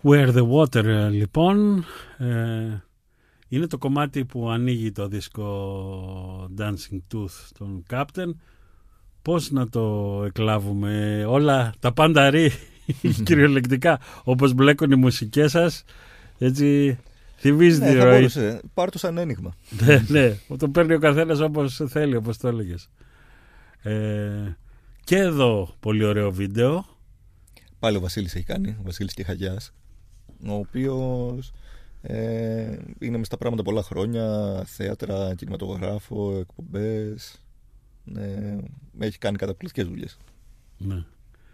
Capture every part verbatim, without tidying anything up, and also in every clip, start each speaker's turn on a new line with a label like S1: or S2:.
S1: Where the Water, λοιπόν, ε, είναι το κομμάτι που ανοίγει το δίσκο Dancing Tooth των Captain. Πώς να το εκλάβουμε? Όλα τα πάντα ρί, κυριολεκτικά, όπως μπλέκουν οι μουσικές σας, έτσι θυμίζει
S2: ναι,
S1: τη
S2: θα
S1: ροή.
S2: μπορούσε. Πάρ' το σαν ένιγμα.
S1: Ναι, ναι, το παίρνει ο καθένας όπως θέλει, όπως το έλεγες. Ε, και εδώ πολύ ωραίο βίντεο.
S2: Πάλι ο Βασίλης έχει κάνει, ο Βασίλης Κεχαγιάς, ο οποίος ε, είναι μες στα πράγματα πολλά χρόνια, θέατρα, κινηματογράφο, εκπομπές, ε, έχει κάνει καταπληκτικές δουλειές.
S1: Ναι.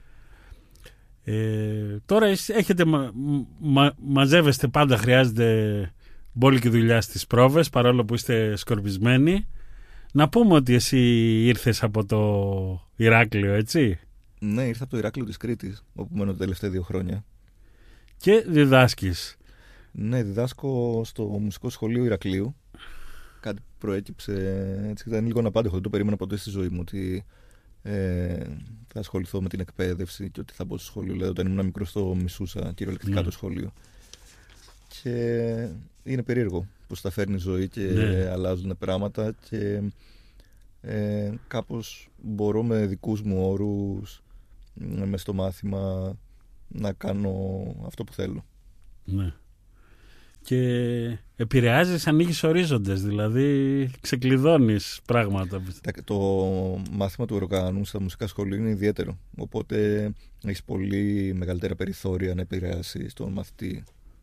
S1: Ε, τώρα έχετε μα, μα, μαζεύεστε πάντα, χρειάζεται μπόλικη δουλειά στις πρόβες, παρόλο που είστε σκορπισμένοι. Να πούμε ότι εσύ ήρθες από το Ηράκλειο, έτσι?
S2: Ναι, ήρθα από το Ηράκλειο της Κρήτης, όπου μένω τα τελευταία δύο χρόνια.
S1: Και διδάσκεις?
S2: Ναι, διδάσκω στο Μουσικό Σχολείο Ηρακλείου. Κάτι προέκυψε, έτσι, ήταν λίγο αναπάντεχο, δεν το περίμενα ποτέ στη ζωή μου ότι ε, θα ασχοληθώ με την εκπαίδευση και ότι θα μπω στο σχολείο. Δηλαδή, όταν ήμουν μικρός το μισούσα κυριολεκτικά, ναι, το σχολείο. Και είναι περίεργο πως τα φέρνει η ζωή και ναι, αλλάζουν πράγματα και ε, κάπως μπορώ με δικούς μου όρους, μες στο μάθημα, να κάνω αυτό που θέλω.
S1: Ναι. Και επηρεάζεις, ανοίγεις ορίζοντες, δηλαδή ξεκλειδώνεις πράγματα.
S2: Το μάθημα του οργάνου στα μουσικά σχολεία είναι ιδιαίτερο, οπότε έχεις πολύ μεγαλύτερα περιθώρια να επηρεάσεις τον μαθητή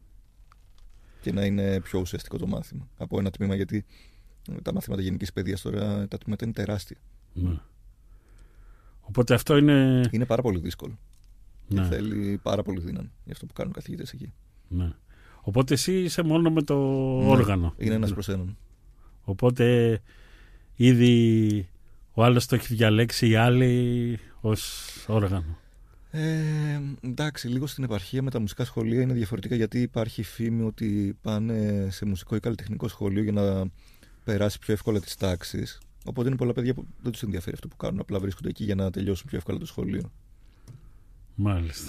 S2: και να είναι πιο ουσιαστικό το μάθημα από ένα τμήμα, γιατί τα μαθήματα γενικής παιδείας τώρα, τα τμήματα είναι τεράστια.
S1: Ναι. Οπότε αυτό είναι...
S2: Είναι πάρα πολύ δύσκολο.
S1: Ναι.
S2: Και θέλει πάρα πολύ δύναμη για αυτό που κάνουν οι καθηγητές εκεί.
S1: Ναι. Οπότε εσύ είσαι μόνο με το
S2: ναι,
S1: όργανο.
S2: Είναι ένας προς έναν.
S1: Οπότε ήδη ο άλλος το έχει διαλέξει, οι άλλοι ως όργανο.
S2: Ε, εντάξει, λίγο στην επαρχία με τα μουσικά σχολεία είναι διαφορετικά, γιατί υπάρχει φήμη ότι πάνε σε μουσικό ή καλλιτεχνικό σχολείο για να περάσει πιο εύκολα τις τάξεις. Οπότε είναι πολλά παιδιά που δεν τους ενδιαφέρει αυτό που κάνουν, απλά βρίσκονται εκεί για να τελειώσουν πιο εύκολα το σχολείο.
S1: Μάλιστα.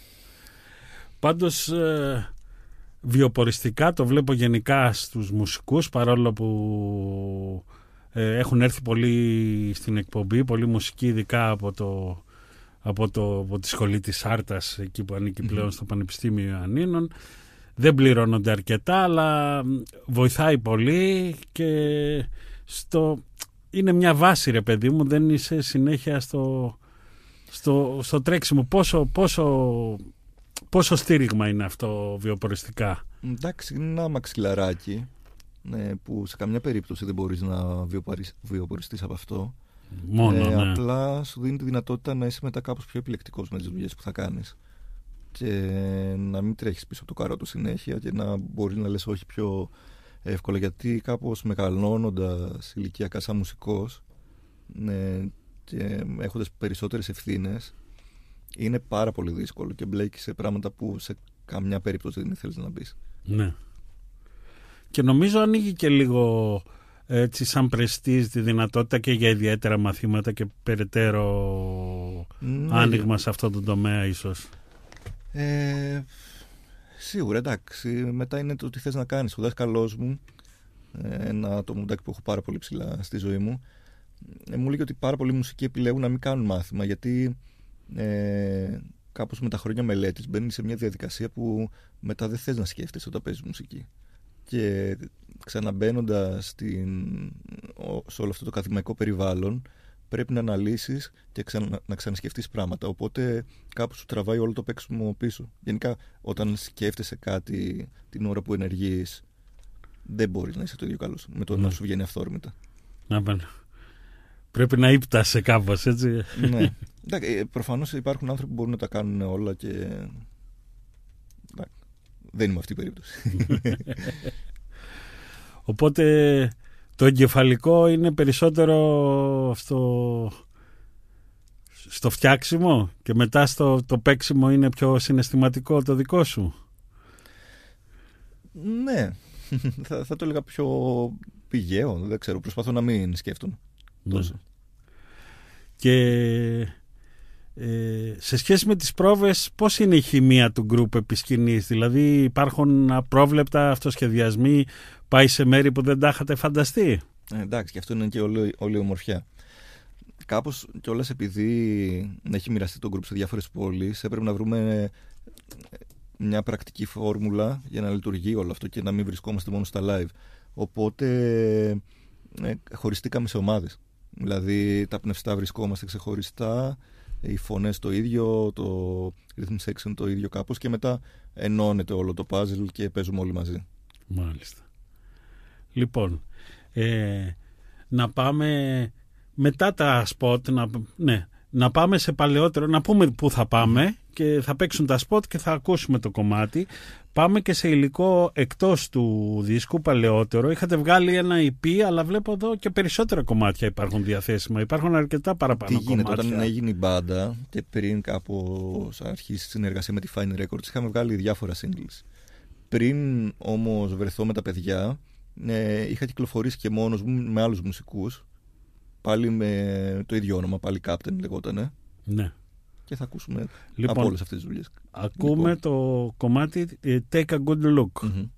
S1: Πάντως ε, βιοποριστικά το βλέπω γενικά στους μουσικούς, παρόλο που ε, έχουν έρθει πολύ στην εκπομπή, πολύ μουσική, ειδικά από το Από, το, από τη σχολή της Άρτας, εκεί που ανήκει πλέον στο Πανεπιστήμιο Ιωαννίνων. Δεν πληρώνονται αρκετά, αλλά βοηθάει πολύ και στο... είναι μια βάση, ρε παιδί μου, δεν είσαι συνέχεια στο, στο, στο τρέξιμο. Πόσο, πόσο, πόσο στήριγμα είναι αυτό βιοποριστικά?
S2: Εντάξει, είναι ένα μαξιλαράκι, ναι, που σε καμιά περίπτωση δεν μπορείς να βιοποριστείς από αυτό.
S1: Μόνο,
S2: ε,
S1: ναι.
S2: Απλά σου δίνει τη δυνατότητα να είσαι μετά κάπως πιο επιλεκτικός με τις δουλειές που θα κάνεις και να μην τρέχεις πίσω από το καρότο συνέχεια και να μπορείς να λες όχι πιο εύκολα, γιατί κάπως μεγαλώνοντας ηλικιακά σαν μουσικός, ναι, και έχοντας περισσότερες ευθύνες, είναι πάρα πολύ δύσκολο και μπλέκεις σε πράγματα που σε καμιά περίπτωση δεν ήθελες να μπεις.
S1: Ναι. Και νομίζω ανοίγει και λίγο, έτσι, σαν πρεστίζ, τη δυνατότητα και για ιδιαίτερα μαθήματα και περαιτέρω ναι, άνοιγμα σε αυτό το τομέα ίσως.
S2: Ε, σίγουρα, εντάξει. Μετά είναι το τι θες να κάνεις. Ο δάσκαλός μου, ένα το μουντάκι που έχω πάρα πολύ ψηλά στη ζωή μου, ε, μου λέει ότι πάρα πολλοί μουσικοί επιλέγουν να μην κάνουν μάθημα, γιατί ε, κάπως με τα χρόνια μελέτης μπαίνει σε μια διαδικασία που μετά δεν θες να σκέφτεσαι όταν παίζεις μουσική. Και ξαναμπαίνοντας στην, σε όλο αυτό το ακαδημαϊκό περιβάλλον, πρέπει να αναλύσεις και ξανα, να ξανασκεφτείς πράγματα. Οπότε κάπου σου τραβάει όλο το παίξιμο πίσω. Γενικά, όταν σκέφτεσαι κάτι την ώρα που ενεργείς, δεν μπορείς να είσαι το ίδιο καλός με το mm. να σου βγαίνει αυθόρμητα.
S1: Να πάνε. Πρέπει να ύπτασαι κάπως, έτσι.
S2: Ναι. Προφανώς υπάρχουν άνθρωποι που μπορούν να τα κάνουν όλα και δεν είμαι αυτή η περίπτωση.
S1: Οπότε το εγκεφαλικό είναι περισσότερο στο, στο φτιάξιμο και μετά στο το παίξιμο είναι πιο συναισθηματικό το δικό σου.
S2: Ναι, θα, θα το έλεγα πιο πηγαίο, δεν ξέρω, προσπαθώ να μην σκέφτομαι τόσο.
S1: Και Ε, σε σχέση με τις πρόβες, πώς είναι η χημεία του γκρουπ επί σκηνής? Δηλαδή υπάρχουν απρόβλεπτα αυτοσχεδιασμοί, πάει σε μέρη που δεν τα είχατε φανταστεί?
S2: Ε, εντάξει, και αυτό είναι και όλη, όλη η ομορφιά. Κάπως κιόλας επειδή έχει μοιραστεί το γκρουπ σε διάφορες πόλεις, έπρεπε να βρούμε μια πρακτική φόρμουλα για να λειτουργεί όλο αυτό και να μην βρισκόμαστε μόνο στα live. Οπότε ε, χωριστήκαμε σε ομάδες. Δηλαδή τα πνευστά βρισκόμαστε ξεχωριστά, οι φωνές το ίδιο, το rhythm section το ίδιο κάπως, και μετά ενώνεται όλο το puzzle και παίζουμε όλοι μαζί.
S1: Μάλιστα. Λοιπόν, ε, να πάμε μετά τα spot, να, ναι, να πάμε σε παλαιότερο, να πούμε πού θα πάμε και θα παίξουν τα spot και θα ακούσουμε το κομμάτι. Πάμε και σε υλικό εκτός του δίσκου, παλαιότερο. Είχατε βγάλει ένα ι πι, αλλά βλέπω εδώ και περισσότερα κομμάτια υπάρχουν διαθέσιμα. Υπάρχουν αρκετά παραπάνω.
S2: Τι γίνεται
S1: κομμάτια.
S2: Όταν έγινε η μπάντα και πριν κάπως αρχίσει η συνεργασία με τη Fine Records, είχαμε βγάλει διάφορα singles. Πριν όμως βρεθώ με τα παιδιά, ε, είχα κυκλοφορήσει και μόνος μου με άλλους μουσικούς. Πάλι με το ίδιο όνομα, πάλι Captain λεγότανε.
S1: Ναι.
S2: Και θα ακούσουμε
S1: λοιπόν,
S2: από όλες αυτές τις δουλειές.
S1: Ακούμε λοιπόν το κομμάτι Take a Good Look.
S2: Mm-hmm.